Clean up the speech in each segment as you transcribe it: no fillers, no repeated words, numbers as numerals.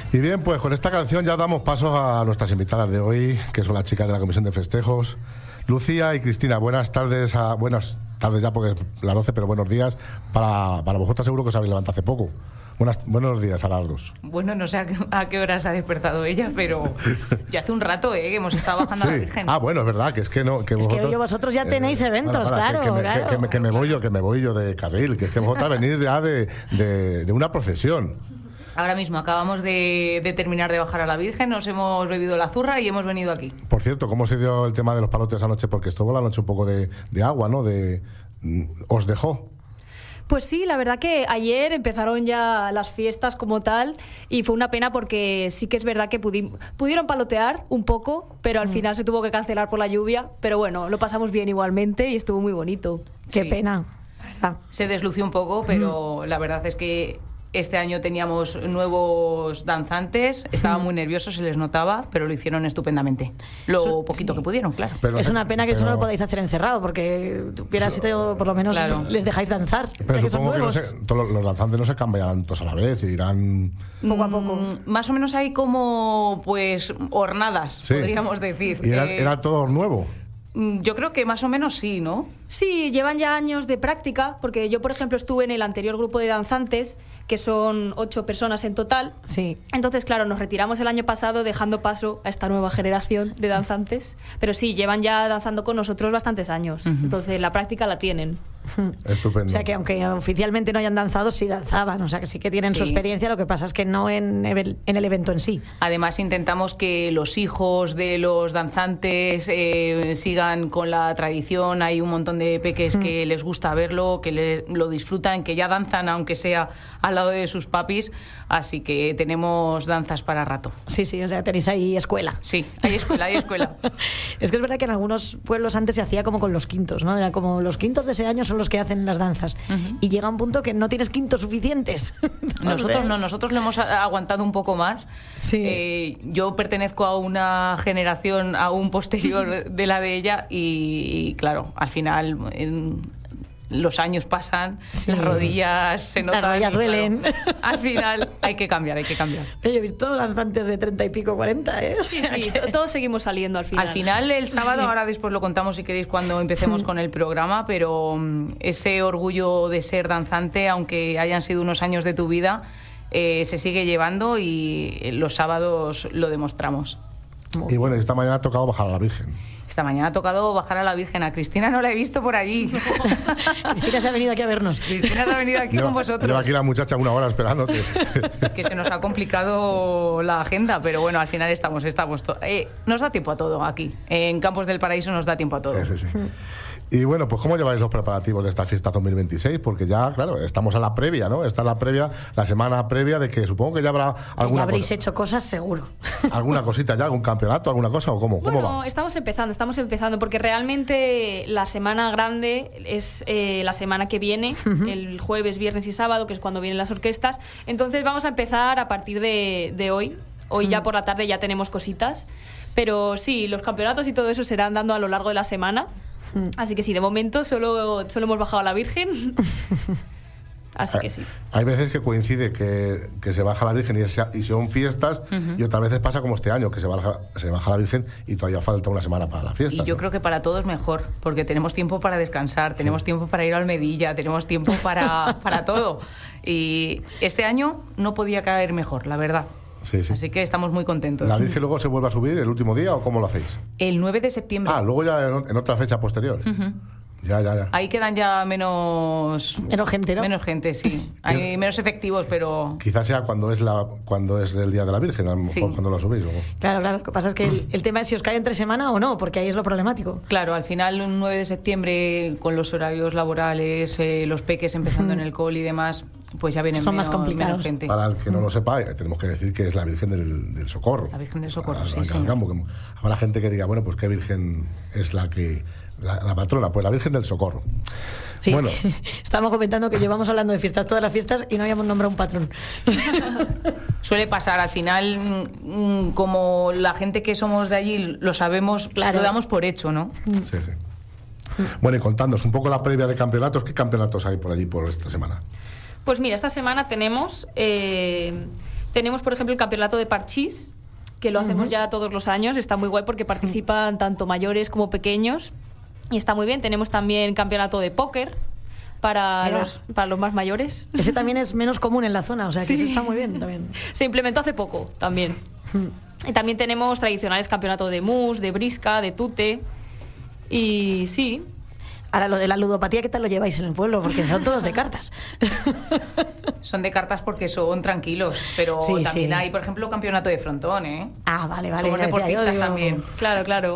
Y bien, pues con esta canción ya damos paso a nuestras invitadas de hoy, que son las chicas de la Comisión de Festejos, Lucía y Cristina. Buenas tardes ya porque es las 12, pero buenos días para vosotras. Seguro que os habéis levantado hace poco. Buenos días a las dos. Bueno, no sé a qué hora se ha despertado ella, pero yo hace un rato que hemos estado bajando a la Virgen. Ah, bueno, es verdad, que es que no... es que vosotros ya tenéis eventos, claro. Que me voy yo de carril, que es que vosotras venís ya de una procesión. Ahora mismo acabamos de terminar de bajar a la Virgen, nos hemos bebido la zurra y hemos venido aquí. Por cierto, ¿cómo se dio el tema de los palotes anoche? Porque estuvo la noche un poco de agua, ¿no? ¿Os dejó? Pues sí, la verdad que ayer empezaron ya las fiestas como tal y fue una pena porque sí que es verdad que pudieron palotear un poco, pero al final se tuvo que cancelar por la lluvia. Pero bueno, lo pasamos bien igualmente y estuvo muy bonito. Qué pena, la verdad. Se deslució un poco, pero la verdad es que este año teníamos nuevos danzantes, estaban muy nerviosos, se les notaba, pero lo hicieron estupendamente. Lo poquito que pudieron, claro. Es una pena que eso no lo podáis hacer encerrado, porque hubiera sido, por lo menos, claro, les dejáis danzar. Pero supongo que los danzantes no se cambiarán todos a la vez, irán poco a poco. Más o menos hay como, pues, hornadas, podríamos decir. ¿Y era todo nuevo? Yo creo que más o menos sí, ¿no? Sí, llevan ya años de práctica, porque yo, por ejemplo, estuve en el anterior grupo de danzantes, que son 8 personas en total. Sí. Entonces, claro, nos retiramos el año pasado dejando paso a esta nueva generación de danzantes. Pero sí, llevan ya danzando con nosotros bastantes años. Entonces, la práctica la tienen. Estupendo. O sea, que aunque oficialmente no hayan danzado, sí danzaban. O sea, que sí que tienen su experiencia, lo que pasa es que no en el evento en sí. Además, intentamos que los hijos de los danzantes sigan con la tradición. Hay un montón de peques que les gusta verlo, que lo disfrutan, que ya danzan, aunque sea al lado de sus papis. Así que tenemos danzas para rato. Sí, o sea, tenéis ahí escuela. Sí, hay escuela. Es que es verdad que en algunos pueblos antes se hacía como con los quintos, ¿no? Era como los quintos de ese año son los que hacen las danzas. Y llega un punto que no tienes quintos suficientes. Nosotros lo hemos aguantado un poco más. Sí. Yo pertenezco a una generación aún posterior de la de ella y claro, al final los años pasan, las rodillas se notan. Las rodillas duelen. Claro, al final hay que cambiar. Oye, he visto danzantes de 30 y pico, 40, ¿eh? O sea, sí, todos seguimos saliendo al final. Al final, el sábado, ahora después lo contamos si queréis cuando empecemos con el programa, pero ese orgullo de ser danzante, aunque hayan sido unos años de tu vida, se sigue llevando y los sábados lo demostramos. Y bueno, esta mañana ha tocado bajar a la Virgen. Esta mañana ha tocado bajar a la Virgen. A Cristina no la he visto por allí. Cristina se ha venido aquí a vernos. Cristina se ha venido aquí con vosotros. Lleva aquí la muchacha una hora esperando. Es que se nos ha complicado la agenda, pero bueno, al final estamos nos da tiempo a todo aquí. En Campos del Paraíso nos da tiempo a todo. Sí. Y bueno, pues ¿cómo lleváis los preparativos de esta fiesta 2026? Porque ya, claro, estamos a la previa, ¿no? Esta es la semana previa de que supongo que ya habrá alguna ya habréis hecho cosas, seguro. ¿Alguna cosita ya? ¿Algún campeonato? ¿Alguna cosa? ¿O cómo va? Estamos empezando, porque realmente la semana grande es la semana que viene, el jueves, viernes y sábado, que es cuando vienen las orquestas. Entonces vamos a empezar a partir de hoy. Hoy ya por la tarde ya tenemos cositas. Pero sí, los campeonatos y todo eso se irán dando a lo largo de la semana. Así que sí, de momento solo hemos bajado a la Virgen. Así que sí. Hay veces que coincide que se baja la Virgen y son fiestas, y otras veces pasa como este año, que se baja la Virgen y todavía falta una semana para la fiesta. Y yo creo que para todos mejor, porque tenemos tiempo para descansar, tenemos tiempo para ir a Almedilla, tenemos tiempo para todo. Y este año no podía caer mejor, la verdad. Sí. Así que estamos muy contentos. ¿La Virgen luego se vuelve a subir el último día o cómo lo hacéis? El 9 de septiembre. Luego ya en otra fecha posterior. Ya. Ahí quedan ya menos gente, ¿no? Menos gente, sí. Hay menos efectivos, pero... Quizás sea cuando es el Día de la Virgen, a lo mejor cuando la subís. ¿O? Claro. Lo que pasa es que el tema es si os cae entre semana o no, porque ahí es lo problemático. Claro, al final, un 9 de septiembre, con los horarios laborales, los peques empezando en el cole y demás, pues ya vienen más complicados. Menos gente. Para el que no lo sepa, tenemos que decir que es la Virgen del Socorro. La Virgen del Socorro, sí. Habrá gente que diga, bueno, pues qué Virgen es la patrona, pues la Virgen del Socorro. Sí. Bueno, estamos comentando que llevamos hablando de fiestas, todas las fiestas, y no habíamos nombrado un patrón. Suele pasar, al final, como la gente que somos de allí lo sabemos, lo damos por hecho, ¿no? Sí. Bueno, y contadnos un poco la previa de campeonatos. ¿Qué campeonatos hay por allí por esta semana? Pues mira, esta semana tenemos Tenemos, por ejemplo, el campeonato de parchís, que lo hacemos ya todos los años. Está muy guay porque participan tanto mayores como pequeños. Y está muy bien. Tenemos también campeonato de póker para los más mayores. Ese también es menos común en la zona, o sea que ese está muy bien también. Se implementó hace poco también. Y también tenemos tradicionales campeonatos de mus, de brisca, de tute. Y sí. Ahora, lo de la ludopatía, ¿qué tal lo lleváis en el pueblo? Porque son todos de cartas. Son de cartas porque son tranquilos, pero Sí, también sí. hay, por ejemplo, campeonato de frontón, ¿eh? Ah, vale. Somos ya decía deportistas yo, digo, también. Claro.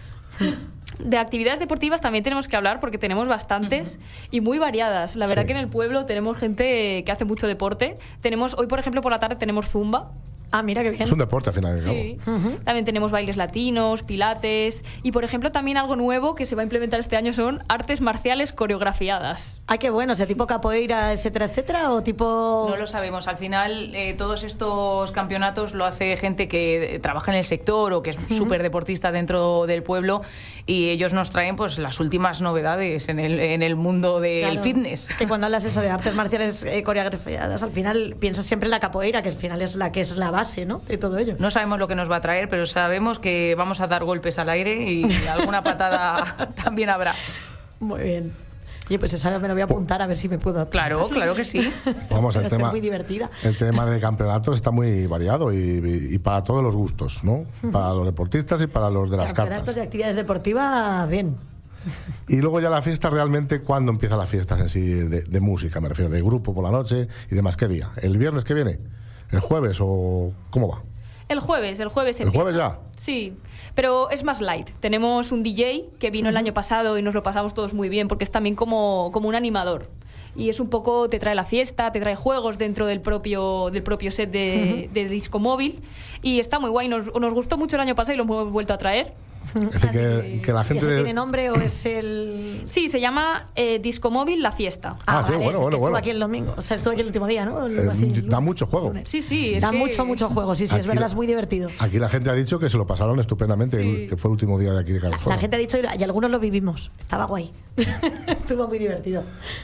De actividades deportivas también tenemos que hablar porque tenemos bastantes y muy variadas. La verdad Sí. que en el pueblo tenemos gente que hace mucho deporte. Hoy, por ejemplo, por la tarde tenemos zumba. Ah, mira qué bien. Es un deporte al final. Sí. También tenemos bailes latinos, pilates y, por ejemplo, también algo nuevo que se va a implementar este año son artes marciales coreografiadas. Ah, qué bueno. O sea, tipo capoeira, etcétera, o tipo... No lo sabemos. Al final, todos estos campeonatos lo hace gente que trabaja en el sector o que es súper deportista dentro del pueblo y ellos nos traen pues las últimas novedades en el mundo del Claro. fitness. Es que cuando hablas eso de artes marciales coreografiadas, al final piensas siempre en la capoeira, que al final es la base, ¿no? De todo ello. No sabemos lo que nos va a traer, pero sabemos que vamos a dar golpes al aire y alguna patada también habrá. Muy bien. Oye, pues esa me lo voy a apuntar a ver si me puedo apuntar. Claro que sí. Vamos, Va el a ser tema, muy divertida. el tema de campeonatos está muy variado y para todos los gustos, ¿no? Para los deportistas y para los de las Campeonatos cartas. de actividades deportivas, bien. Y luego ya la fiesta realmente, ¿cuándo empieza la fiesta en sí de música? Me refiero, de grupo por la noche y demás. ¿Qué día? ¿El viernes que viene? ¿El jueves o cómo va? El jueves ¿El empieza. jueves ya? Sí, pero es más light. Tenemos un DJ que vino el año pasado y nos lo pasamos todos muy bien porque es también como un animador. Y es un poco, te trae la fiesta, te trae juegos dentro del propio set de disco móvil. Y está muy guay. Nos gustó mucho el año pasado y lo hemos vuelto a traer. Es decir, que la ¿Y gente... ese tiene nombre o es el...? Sí, se llama Disco Móvil La Fiesta. Ah, sí, vale, bueno, es que bueno. estuvo aquí el domingo, o sea, estuvo aquí el último día, ¿no? Algo así, Da lunes, mucho juego. lunes. Sí, es Da que- mucho juego, sí, es Aquí verdad, la- es muy divertido. Aquí la gente ha dicho que se lo pasaron estupendamente, Sí. que fue el último día de aquí de Carlos. La gente ha dicho, y algunos lo vivimos, estaba guay. Estuvo muy divertido.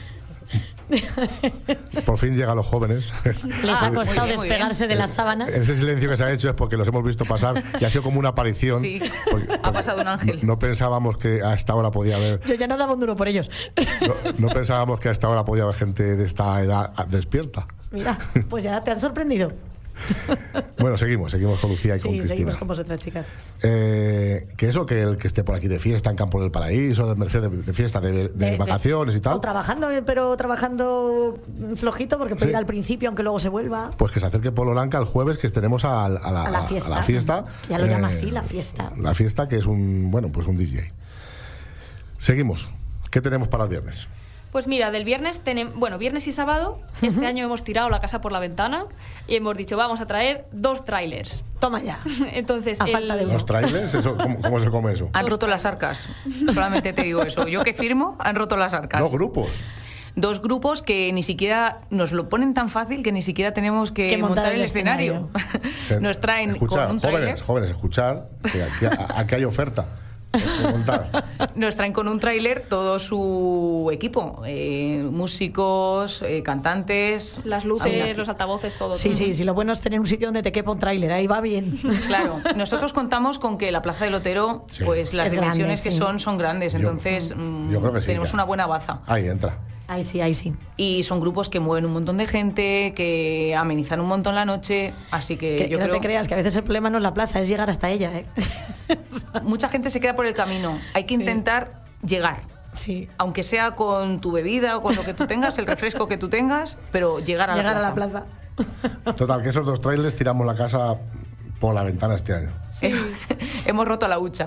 Por fin llegan los jóvenes. Les ha muy costado bien, muy despegarse de las sábanas. Ese silencio que se ha hecho es porque los hemos visto pasar y ha sido como una aparición. Sí, Porque- ha pasado un ángel. No pensábamos que a esta hora podía haber... Yo ya no daba un duro por ellos. No pensábamos que a esta hora podía haber gente de esta edad despierta. Mira, pues ya te han sorprendido. Bueno, seguimos con Lucía y con Sí, Cristina. seguimos con vosotras, chicas. Que eso, que el que esté por aquí de fiesta en Campo del Paraíso, me refiero de fiesta, de vacaciones y tal, O trabajando, pero trabajando flojito, porque puede Sí. ir al principio, aunque luego se vuelva. pues que se acerque Polo Blanca el jueves, que estaremos a A la fiesta. fiesta. Ya lo llama así, la fiesta. La fiesta, que es un DJ. Seguimos. ¿Qué tenemos para el viernes? Pues mira, del viernes viernes y sábado, este año hemos tirado la casa por la ventana y hemos dicho, vamos a traer 2 trailers. Toma ya. Entonces, A falta de uno. ¿Los trailers? Eso, ¿cómo se come eso? Han roto las arcas. Solamente te digo eso. Yo que firmo, han roto las arcas. Dos grupos. Dos grupos que ni siquiera nos lo ponen tan fácil que ni siquiera tenemos que montar el escenario. Nos traen Escuchar, con un tráiler. jóvenes, escuchar, que aquí hay oferta. Hay que montar. Nos traen con un tráiler todo su equipo, músicos, cantantes. las luces, los altavoces, todo. Sí, todo. sí, lo bueno es tener un sitio donde te quepa un tráiler, ahí va bien. Claro, nosotros contamos con que la Plaza del Otero, Sí. pues las Es dimensiones grande, que sí. son grandes, entonces yo creo que sí, tenemos ya. una buena baza. Ahí entra. Ahí sí, ahí sí. Y son grupos que mueven un montón de gente, que amenizan un montón la noche, así que Que yo no creo te creas, que a veces el problema no es la plaza, es llegar hasta ella, ¿eh? mucha gente se queda por el camino. Hay que intentar llegar. Sí. Aunque sea con tu bebida o con lo que tú tengas, el refresco que tú tengas, pero llegar a Llegar la a plaza. la plaza. Total, que esos dos trailers tiramos la casa por la ventana este año. Hemos roto la hucha.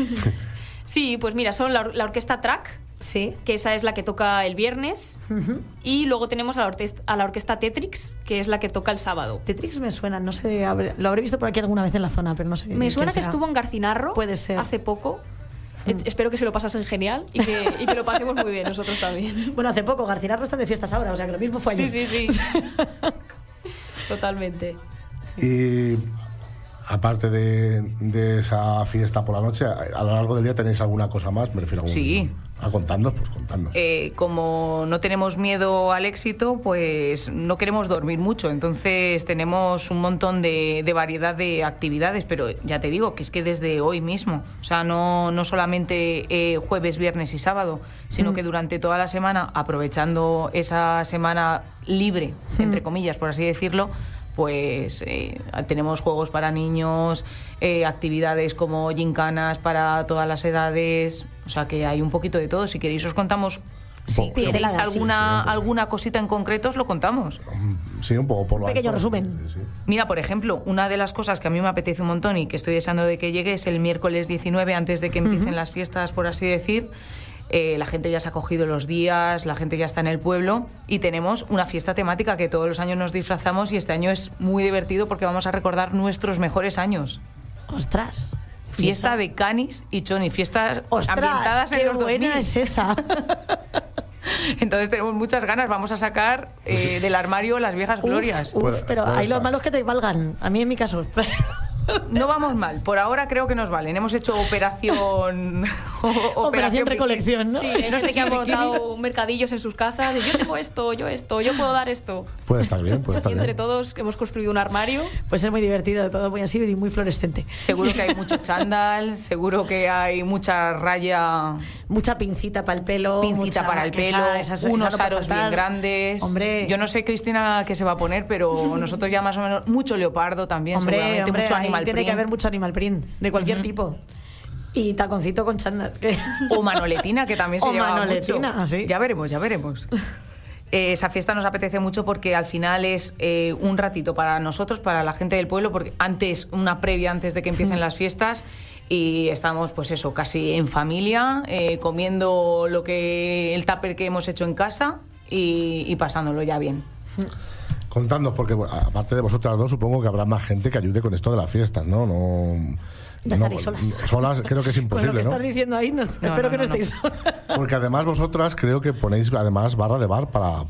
Sí, pues mira, son la orquesta Track, Sí. que esa es la que toca el viernes, y luego tenemos a la orquesta Tetrix, que es la que toca el sábado. Tetrix me suena, no sé, lo habré visto por aquí alguna vez en la zona, pero no sé. Me suena que quién será. estuvo en Garcinarro Puede ser. hace poco. Espero que se lo pasasen genial y que lo pasemos muy bien nosotros también. Bueno, hace poco, Garcinarro está de fiestas ahora, o sea que lo mismo fue ayer. Sí, sí, sí. Totalmente. Y aparte de esa fiesta por la noche, a lo largo del día tenéis alguna cosa más, me refiero a Sí. Contadnos. Como no tenemos miedo al éxito, pues no queremos dormir mucho. Entonces tenemos un montón de variedad de actividades, pero ya te digo que es que desde hoy mismo, o sea, no solamente jueves, viernes y sábado, sino que durante toda la semana, aprovechando esa semana libre, entre comillas, por así decirlo, pues tenemos juegos para niños, actividades como gincanas para todas las edades, o sea que hay un poquito de todo. Si queréis os contamos, si queréis alguna cosita en concreto os lo contamos. Sí, un poco por lo pequeño resumen. Sí. Mira, por ejemplo, una de las cosas que a mí me apetece un montón y que estoy deseando de que llegue es el miércoles 19, antes de que empiecen las fiestas, por así decir. La gente ya se ha cogido los días, la gente ya está en el pueblo y tenemos una fiesta temática que todos los años nos disfrazamos y este año es muy divertido porque vamos a recordar nuestros mejores años. ¡Ostras! Fiesta de canis y choni, fiestas ambientadas en los 2000. ¡Qué buena es esa! Entonces tenemos muchas ganas, vamos a sacar del armario las viejas glorias. Pero hay los malos que te valgan, a mí en mi caso. No vamos mal, por ahora creo que nos valen. Hemos hecho operación recolección, ¿no? Sí, no sé qué han montado mercadillos en sus casas. Yo tengo esto, yo puedo dar esto. Puede estar bien, Así entre todos hemos construido un armario. Pues es muy divertido, todo muy así y muy fluorescente. Seguro que hay mucho chándal, seguro que hay mucha raya, mucha pincita para el pelo, para el pelo, unos aros bien grandes. Hombre, yo no sé Cristina qué se va a poner, pero nosotros ya más o menos mucho leopardo también, seguramente mucho animal print. Tiene que haber mucho animal print de cualquier tipo. Y taconcito con chándal. O manoletina, que también se lleva mucho. Sí. Ya veremos. Esa fiesta nos apetece mucho porque al final es un ratito para nosotros, para la gente del pueblo, porque una previa antes de que empiecen las fiestas, y estamos pues eso, casi en familia, comiendo el tupper que hemos hecho en casa y pasándolo ya bien. Contadnos, porque aparte de vosotras dos, supongo que habrá más gente que ayude con esto de las fiestas, ¿no? No estaréis solas. Solas creo que es imposible, con lo que ¿no? estás diciendo ahí, espero que no estéis solas. Porque además vosotras creo que ponéis además barra de bar para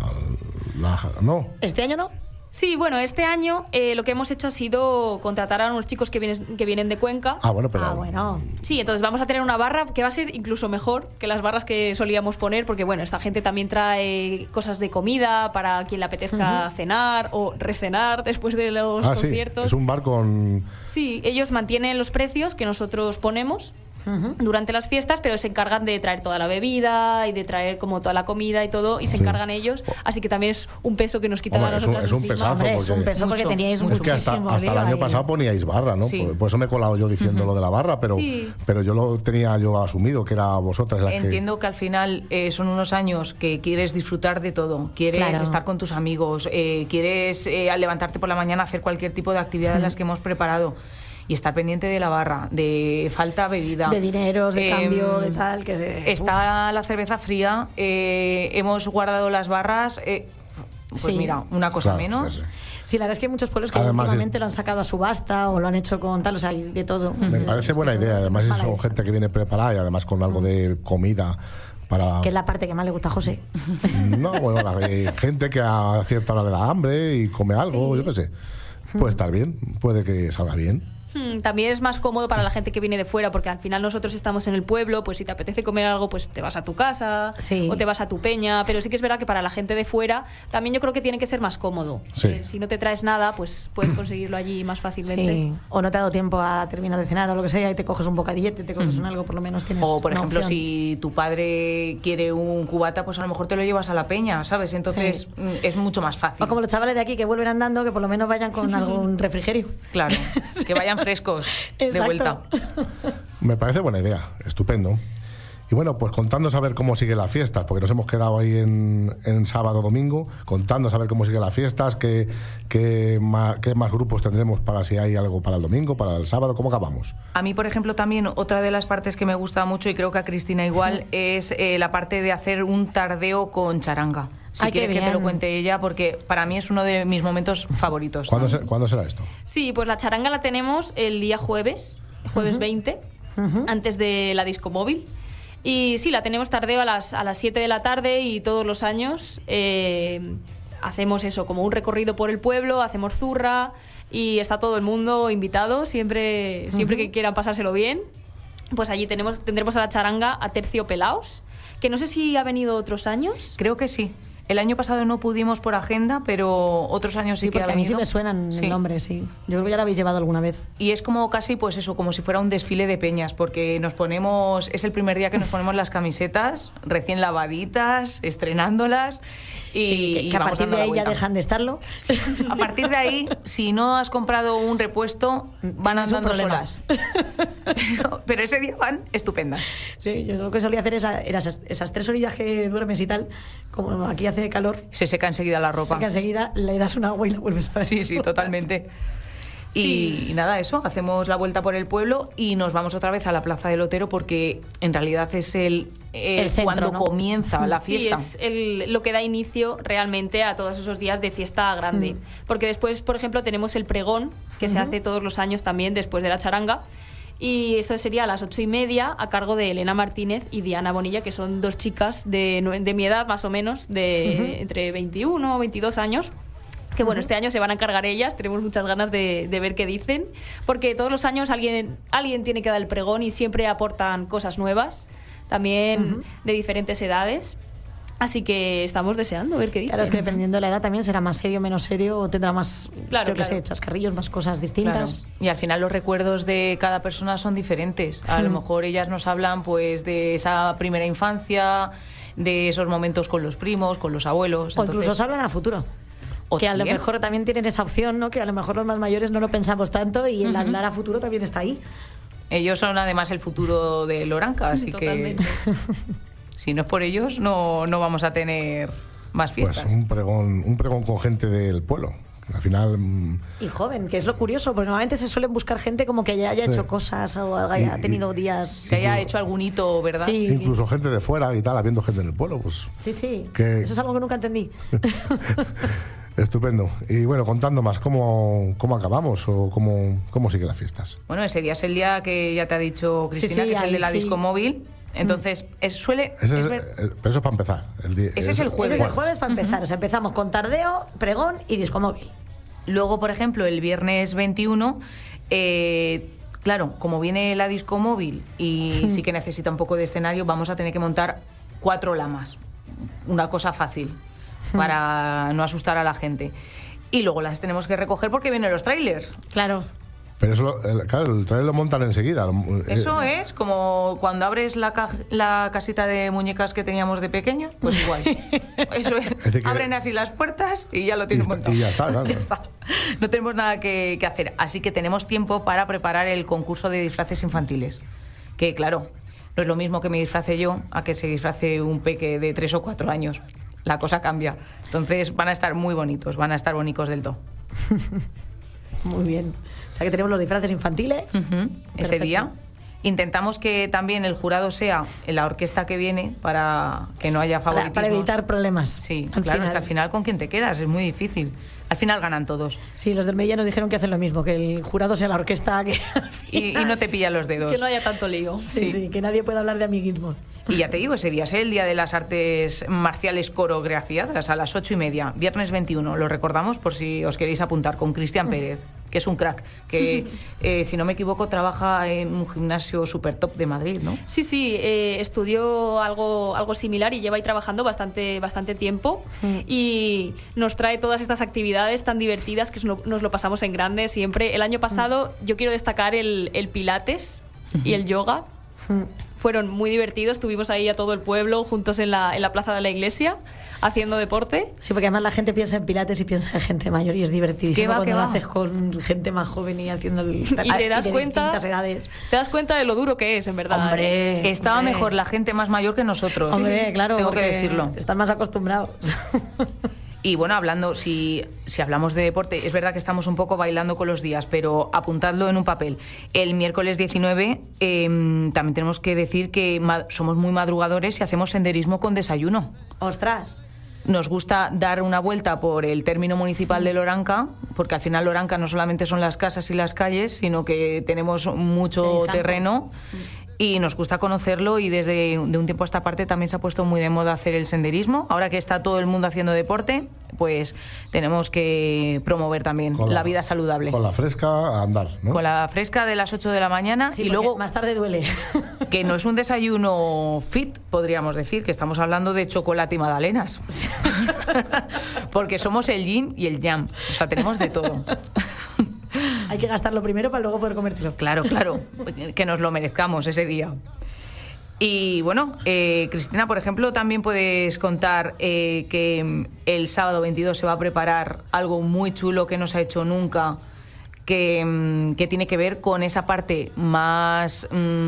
¿no? ¿Este año no? Sí, bueno, este año lo que hemos hecho ha sido contratar a unos chicos que vienen de Cuenca. Bueno. Sí, entonces vamos a tener una barra que va a ser incluso mejor que las barras que solíamos poner, porque bueno, esta gente también trae cosas de comida para quien le apetezca cenar o recenar después de los conciertos. Sí, es un bar con... Sí, ellos mantienen los precios que nosotros ponemos durante las fiestas, pero se encargan de traer toda la bebida y de traer como toda la comida y todo, y se encargan ellos, así que también es un peso que nos quitan a nosotros. Es un pesazo, es un peso porque teníais muchísimo. Es que hasta el año pasado poníais barra, ¿no? Sí. Por eso me he colado yo diciendo lo de la barra, pero yo lo tenía asumido, que era vosotras las Entiendo que al final son unos años que quieres disfrutar de todo, quieres estar con tus amigos, quieres al levantarte por la mañana hacer cualquier tipo de actividad de las que hemos preparado. Y estar pendiente de la barra, de falta bebida, de dineros, de cambio, de tal, está la cerveza fría, hemos guardado las barras, mira, una cosa menos. Sí, la verdad es que hay muchos pueblos que últimamente lo han sacado a subasta o lo han hecho con tal, o sea, hay de todo. Me parece buena idea, además son gente que viene preparada y además con algo de comida. Que es la parte que más le gusta a José. No, bueno, hay gente que a cierta hora le da hambre y come algo, yo qué sé. Puede estar bien, puede que salga bien. También es más cómodo para la gente que viene de fuera, porque al final nosotros estamos en el pueblo, pues si te apetece comer algo, pues te vas a tu casa o te vas a tu peña, pero sí que es verdad que para la gente de fuera también yo creo que tiene que ser más cómodo. Si no te traes nada, pues puedes conseguirlo allí más fácilmente. Sí. O no te ha dado tiempo a terminar de cenar o lo que sea y te coges un bocadillete, te coges un algo, por lo menos tienes. O por ejemplo, opción. si tu padre quiere un cubata, pues a lo mejor te lo llevas a la peña, ¿sabes? Entonces es mucho más fácil. O como los chavales de aquí que vuelven andando, que por lo menos vayan con algún refrigerio. Claro, que vayan frescos. De vuelta. Me parece buena idea, estupendo. Y bueno, pues contándonos a ver cómo siguen las fiestas, porque nos hemos quedado ahí en sábado, domingo, contándonos a ver cómo siguen las fiestas, qué más grupos tendremos para si hay algo para el domingo, para el sábado, ¿cómo acabamos? A mí, por ejemplo, también otra de las partes que me gusta mucho, y creo que a Cristina igual, es la parte de hacer un tardeo con charanga. Si quiere que te lo cuente ella, porque para mí es uno de mis momentos favoritos. ¿Cuándo será esto? Sí, pues la charanga la tenemos el día jueves 20, antes de la disco móvil. Y sí, la tenemos tardeo a las 7 de la tarde y todos los años hacemos eso, como un recorrido por el pueblo, hacemos zurra y está todo el mundo invitado, siempre que quieran pasárselo bien. Pues allí tendremos a la charanga a Terciopelaos, que no sé si ha venido otros años. Creo que sí. El año pasado no pudimos por agenda, pero otros años sí que ha porque a mí venido. sí me suenan el nombre, sí. Yo creo que ya la habéis llevado alguna vez. Y es como casi, pues eso, como si fuera un desfile de peñas, porque nos ponemos, es el primer día que nos ponemos las camisetas recién lavaditas, estrenándolas, y, Sí, que a vamos partir dando de la ahí ya vuelta. dejan de estarlo. A partir de ahí, si no has comprado un repuesto, van Tienes un andando problema. solas. Pero ese día van estupendas. Sí, yo lo que solía hacer era esas 3 horillas que duermes y tal, como aquí hace calor, Se seca enseguida la ropa. que enseguida le das un agua y la vuelves a ver. Sí, sí, totalmente. Y nada, eso, hacemos la vuelta por el pueblo y nos vamos otra vez a la Plaza del Otero, porque en realidad es el centro, cuando ¿no? comienza la Sí, fiesta. es lo que da inicio realmente a todos esos días de fiesta grande. Porque después, por ejemplo, tenemos el pregón, que se hace todos los años también después de la charanga. Y esto sería a las 8:30 a cargo de Elena Martínez y Diana Bonilla, que son 2 chicas de mi edad más o menos, de entre 21 o 22 años. Que bueno, este año se van a encargar ellas, tenemos muchas ganas de ver qué dicen, porque todos los años alguien tiene que dar el pregón y siempre aportan cosas nuevas, también de diferentes edades. Así que estamos deseando ver qué dicen. Claro, es que dependiendo de la edad también será más serio, menos serio, o tendrá más, Claro, yo qué sé, claro. chascarrillos, más cosas Claro. distintas. Y al final los recuerdos de cada persona son diferentes. A lo mejor ellas nos hablan pues de esa primera infancia, de esos momentos con los primos, con los abuelos. O incluso Entonces, os hablan a futuro. O Que a lo también. mejor también tienen esa opción, ¿no? Que a lo mejor los más mayores no lo pensamos tanto y el hablar a futuro también está ahí. ellos son además el futuro de Loranca, así Totalmente. que si no es por ellos no vamos a tener más Pues fiestas. un pregón con gente del pueblo. Al final, Y joven, que es lo curioso, porque normalmente se suelen buscar gente como que ya haya hecho cosas o haya tenido días. Que haya hecho algún hito, ¿verdad? Sí. incluso gente de fuera y tal, habiendo gente en el pueblo, pues Sí, sí. Que- Eso es algo que nunca entendí. estupendo. Y bueno, contando más, ¿cómo acabamos o cómo siguen las fiestas? Bueno, ese día es el día que ya te ha dicho Cristina, sí, que es el ahí de la sí. disco móvil. Entonces, Pero es eso es para empezar. Ese es el jueves. Ese es el jueves para empezar. O sea, empezamos con tardeo, pregón y disco móvil. Luego, por ejemplo, el viernes 21, claro, como viene la disco móvil y sí que necesita un poco de escenario, vamos a tener que montar 4 lamas. Una cosa fácil, para no asustar a la gente. Y luego las tenemos que recoger porque vienen los trailers. Claro. Pero eso, claro, el trailer lo montan enseguida. Eso es como cuando abres la casita de muñecas que teníamos de pequeños, pues igual. Eso es. decir que- Abren así las puertas y ya lo tienes montado. y ya está, claro. Ya está. No tenemos nada que hacer. Así que tenemos tiempo para preparar el concurso de disfraces infantiles. Que claro, no es lo mismo que me disfrace yo a que se disfrace un peque de 3 o 4 años. La cosa cambia. Entonces van a estar muy bonitos, van a estar bonicos del todo. Muy bien. O sea que tenemos los disfraces infantiles. Ese Perfecto. día. Intentamos que también el jurado sea la orquesta que viene para que no haya favoritismos. Para evitar problemas. Sí, al claro, final. es que al final con quién te quedas es muy difícil. Al final ganan todos. Sí, los del Medellín nos dijeron que hacen lo mismo, que el jurado sea la orquesta, que al Y no te pillan los dedos. Que no haya tanto lío. Sí, sí, que nadie pueda hablar de amiguismo. Y ya te digo, ese día es el Día de las Artes Marciales Coreografiadas a las 8:30, viernes 21. Lo recordamos por si os queréis apuntar, con Cristian Pérez, que es un crack, que si no me equivoco trabaja en un gimnasio super top de Madrid, ¿no? Sí, sí, estudió algo similar y lleva ahí trabajando bastante tiempo y nos trae todas estas actividades tan divertidas que nos lo pasamos en grande siempre. El año pasado yo quiero destacar el pilates y el yoga. Fueron muy divertidos, estuvimos ahí a todo el pueblo juntos en la plaza de la iglesia haciendo deporte. Sí, porque además la gente piensa en pilates y piensa en gente mayor y es divertidísimo ¿Qué va, cuando qué lo va? haces con gente más joven y haciendo el Y te das de cuenta, distintas edades. te das cuenta de lo duro que es, en verdad. Hombre, Estaba hombre. mejor la gente más mayor que nosotros. Hombre, claro, Tengo que porque decirlo. Están más acostumbrados. Y bueno, hablando, si hablamos de deporte, es verdad que estamos un poco bailando con los días, pero apuntadlo en un papel. El miércoles 19 también tenemos que decir que somos muy madrugadores y hacemos senderismo con desayuno. Ostras. Nos gusta dar una vuelta por el término municipal de Loranca, porque al final Loranca no solamente son las casas y las calles, sino que tenemos mucho El campo. terreno y nos gusta conocerlo, y de un tiempo a esta parte también se ha puesto muy de moda hacer el senderismo. Ahora que está todo el mundo haciendo deporte, pues tenemos que promover también la vida saludable. Con la fresca a andar, ¿no? Con la fresca de las 8 de la mañana Sí, y luego más tarde duele. que no es un desayuno fit, podríamos decir, que estamos hablando de chocolate y magdalenas. Porque somos el yin y el yang, o sea, tenemos de todo. Hay que gastarlo primero para luego poder comértelo. Claro, que nos lo merezcamos ese día. Y bueno, Cristina, por ejemplo, también puedes contar que el sábado 22 se va a preparar algo muy chulo que no se ha hecho nunca, que tiene que ver con esa parte más,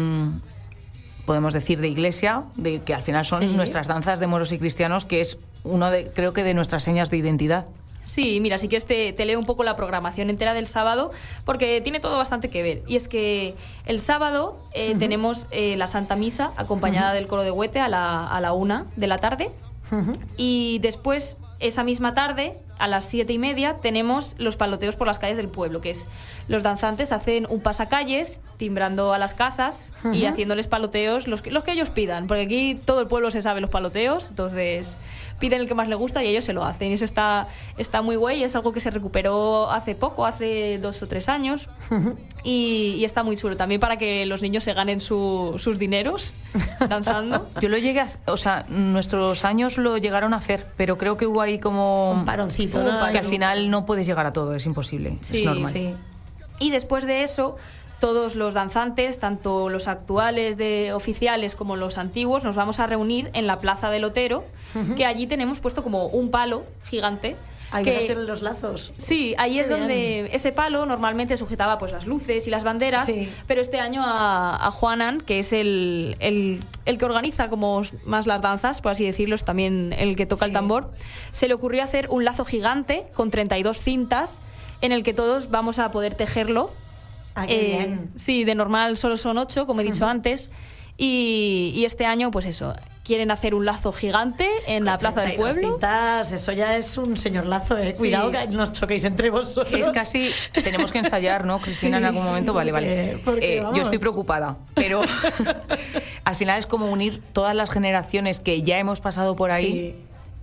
podemos decir, de iglesia, de que al final son nuestras danzas de moros y cristianos, que es uno de, creo que de nuestras señas de identidad. Sí, mira, sí que te leo un poco la programación entera del sábado, porque tiene todo bastante que ver. Y es que el sábado tenemos la Santa Misa, acompañada del coro de Huete a la 1 de la tarde. Y después, esa misma tarde, a las 7:30, tenemos los paloteos por las calles del pueblo, que es los danzantes hacen un pasacalles, timbrando a las casas y haciéndoles paloteos los que ellos pidan, porque aquí todo el pueblo se sabe los paloteos, entonces piden el que más les gusta y ellos se lo hacen. Y eso está muy guay, es algo que se recuperó hace poco, hace 2 o 3 años, y está muy chulo también para que los niños se ganen sus dineros danzando. Yo lo llegué o sea, nuestros años lo llegaron a hacer, pero creo que hubo ahí como un paroncito, ¿no? Que al final no puedes llegar a todo, es imposible, sí, es normal. Sí. Y después de eso, todos los danzantes, tanto los actuales oficiales como los antiguos, nos vamos a reunir en la Plaza del Otero, que allí tenemos puesto como un palo gigante. Hay que hacer los lazos. Sí, ahí es donde ese palo normalmente sujetaba pues las luces y las banderas, pero este año a Juanan, que es el que organiza como más las danzas, por así decirlo, es también el que toca el tambor, se le ocurrió hacer un lazo gigante con 32 cintas en el que todos vamos a poder tejerlo. Bien. Sí, de normal solo son 8, como he dicho antes, y este año pues eso, quieren hacer un lazo gigante en la Plaza del Pueblo. Cintas, eso ya es un señor lazo, Cuidado que no os choquéis entre vosotros. Es casi, tenemos que ensayar, ¿no, Cristina, en algún momento? Vale. Porque, yo estoy preocupada, pero al final es como unir todas las generaciones que ya hemos pasado por ahí.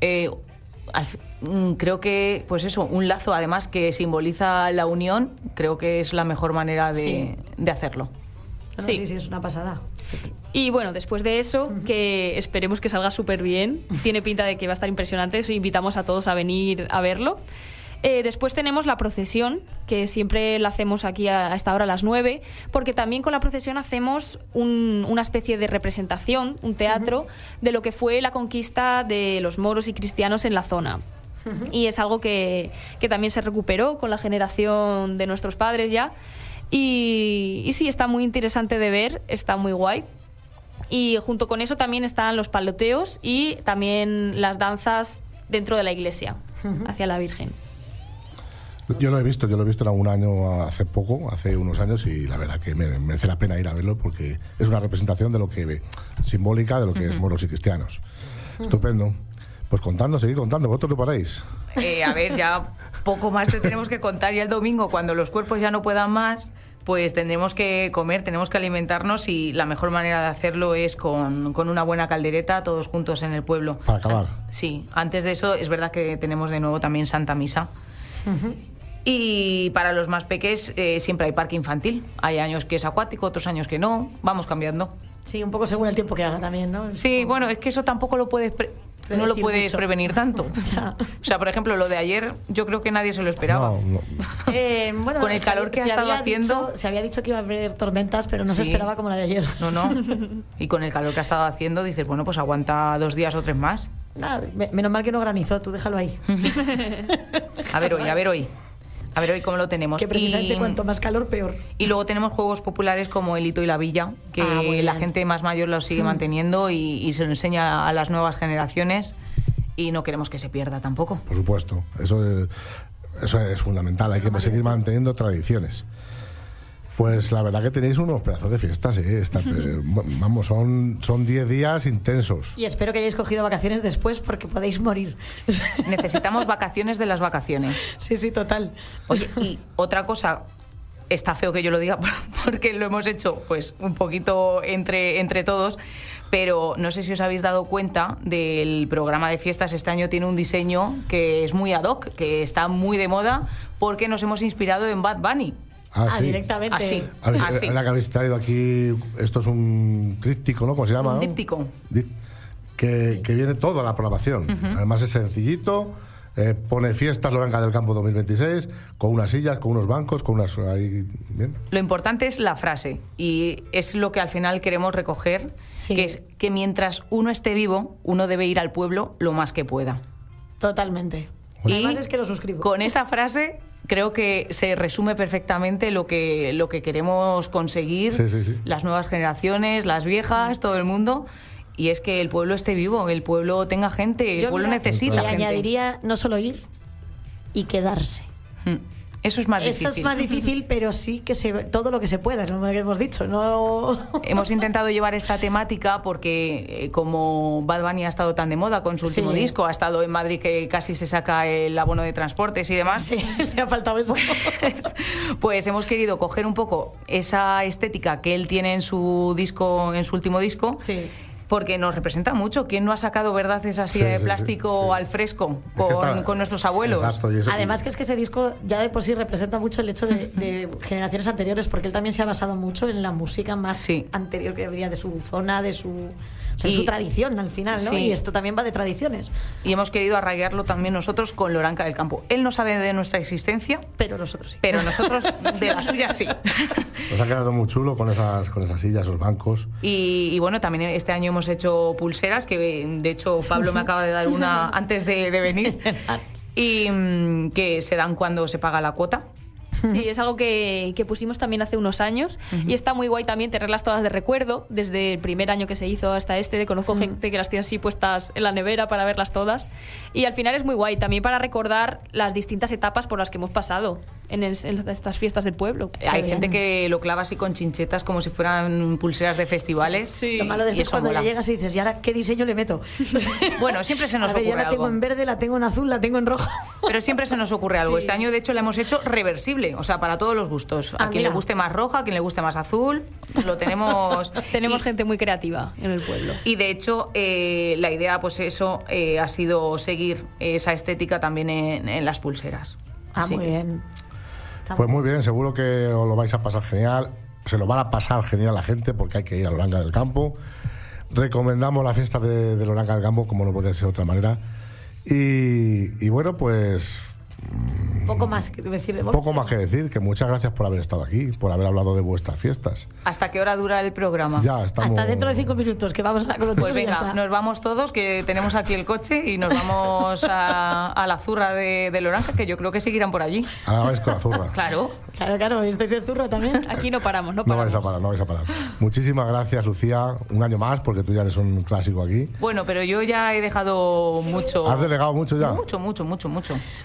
Creo que, pues eso, un lazo además que simboliza la unión, creo que es la mejor manera de hacerlo. Sí, es una pasada. Y bueno, después de eso, que esperemos que salga súper bien, tiene pinta de que va a estar impresionante, os invitamos a todos a venir a verlo. Después tenemos la procesión, que siempre la hacemos aquí a esta hora, a las 9, porque también con la procesión hacemos una especie de representación, un teatro, de lo que fue la conquista de los moros y cristianos en la zona. Y es algo que también se recuperó con la generación de nuestros padres ya. Y sí, está muy interesante de ver, está muy guay. Y junto con eso también están los paloteos y también las danzas dentro de la iglesia, hacia la Virgen. Yo lo he visto en algún año hace unos años, y la verdad que merece la pena ir a verlo porque es una representación de lo que simbólica de lo que es moros y cristianos. Estupendo. Pues seguid contando, vosotros no paráis. A ver, ya poco más te tenemos que contar, ya el domingo, cuando los cuerpos ya no puedan más, pues tendremos que comer, tenemos que alimentarnos, y la mejor manera de hacerlo es con una buena caldereta, todos juntos en el pueblo. Para acabar. Sí, antes de eso es verdad que tenemos de nuevo también Santa Misa. Y para los más peques siempre hay parque infantil. Hay años que es acuático, otros años que no, vamos cambiando. Sí, un poco según el tiempo que haga también, ¿no? Sí, bueno, es que eso tampoco lo puedes no lo puedes prevenir tanto. O sea, por ejemplo, lo de ayer, yo creo que nadie se lo esperaba. No. Bueno, con el calor que ha estado haciendo. Se había dicho que iba a haber tormentas, pero no se esperaba como la de ayer. No. Y con el calor que ha estado haciendo, dices, bueno, pues aguanta 2 días o 3 más. Nada, menos mal que no granizó, tú déjalo ahí. A ver hoy cómo lo tenemos. Que precisamente cuanto más calor, peor. Y luego tenemos juegos populares como el Hito y la Villa, que la gente más mayor los sigue manteniendo y se lo enseña a las nuevas generaciones, y no queremos que se pierda tampoco. Por supuesto, eso es fundamental, hay que seguir manteniendo tradiciones. Pues la verdad que tenéis unos pedazos de fiestas, vamos, son 10 días intensos. Y espero que hayáis cogido vacaciones después, porque podéis morir. Necesitamos vacaciones de las vacaciones. Sí, total. Oye, y otra cosa, está feo que yo lo diga porque lo hemos hecho pues un poquito entre todos, Pero no sé si os habéis dado cuenta del programa de fiestas. Este año tiene un diseño que es muy ad hoc, que está muy de moda, porque nos hemos inspirado en Bad Bunny. Sí. Directamente. Así. La que habéis traído aquí, esto es un tríptico, ¿no? ¿Cómo se llama? Un ¿no? díptico. Que viene toda la programación. Además es sencillito. Pone fiestas Loranca del Campo 2026 con unas sillas, con unos bancos, con unas... Ahí, bien. Lo importante es la frase, y es lo que al final queremos recoger, Sí. que es que mientras uno esté vivo, uno debe ir al pueblo lo más que pueda. Totalmente. Y Además es que lo suscribo. Con esa frase creo que se resume perfectamente lo que queremos conseguir, Sí. las nuevas generaciones, las viejas, todo el mundo. Y es que el pueblo esté vivo, el pueblo tenga gente, el pueblo necesita le gente. añadiría no solo ir y quedarse. Eso es más difícil. Eso es más difícil, pero sí que todo lo que se pueda, es lo que hemos dicho. No... Hemos intentado llevar esta temática porque como Bad Bunny ha estado tan de moda con su último Sí. disco, ha estado en Madrid que casi se saca el abono de transportes y demás. Sí, le ha faltado eso. Pues hemos querido coger un poco esa estética que él tiene en su disco, en su último disco. Sí. Porque nos representa mucho. ¿Quién no ha sacado, verdad, esa silla de plástico al fresco con nuestros abuelos? Exacto. Y eso, Además que es que ese disco ya de por sí representa mucho el hecho de generaciones anteriores, porque él también se ha basado mucho en la música más anterior que venía de su zona, de su tradición al final, ¿no? Sí. Y esto también va de tradiciones. Y hemos querido arraigarlo también nosotros con Loranca del Campo. Él no sabe de nuestra existencia, Pero nosotros sí. pero nosotros de la suya sí. nos ha quedado muy chulo con esas sillas, esos bancos. Y bueno, también este año hemos hecho pulseras, que de hecho Pablo me acaba de dar una antes de venir, y que se dan cuando se paga la cuota. Sí, es algo que pusimos también hace unos años y está muy guay también tenerlas todas de recuerdo, desde el primer año que se hizo hasta conozco gente que las tiene así puestas en la nevera para verlas todas, y al final es muy guay también para recordar las distintas etapas por las que hemos pasado en estas fiestas del pueblo. Hay gente que lo clava así con chinchetas como si fueran pulseras de festivales. Sí. Lo malo de esto es cuando ya llegas y dices, ¿y ahora qué diseño le meto? Bueno, siempre se nos A ver, ocurre ya la tengo algo. en verde, la tengo en azul, la tengo en rojo. Pero siempre se nos ocurre algo. Sí. Este año, de hecho, la hemos hecho reversible, o sea, para todos los gustos. A quien mira. le guste más roja, a quien le guste más azul, lo tenemos. Tenemos Y- gente muy creativa en el pueblo. Y de hecho, la idea, pues eso, ha sido seguir esa estética también en las pulseras. Sí. Muy bien. Está Pues muy bien, seguro que os lo vais a pasar genial. Se lo van a pasar genial la gente porque hay que ir a Loranca del Campo. Recomendamos la fiesta de Loranca del Campo, como no puede ser de otra manera. Y bueno, pues poco más que decir de vos. poco más que decir, que muchas gracias por haber estado aquí, por haber hablado de vuestras fiestas. ¿Hasta qué hora dura el programa? Ya estamos... Hasta dentro de 5 minutos, que vamos a la con Pues venga, nos vamos todos, que tenemos aquí el coche, y nos vamos a la zurra de Loranca, que yo creo que seguirán por allí. Ahora vais con la zurra. Claro. Claro, estáis de zurro también. Aquí no paramos, no No paramos. vais a parar. Muchísimas gracias, Lucía. Un año más, porque tú ya eres un clásico aquí. Bueno, pero yo ya he dejado mucho. ¿Has delegado mucho ya? Mucho.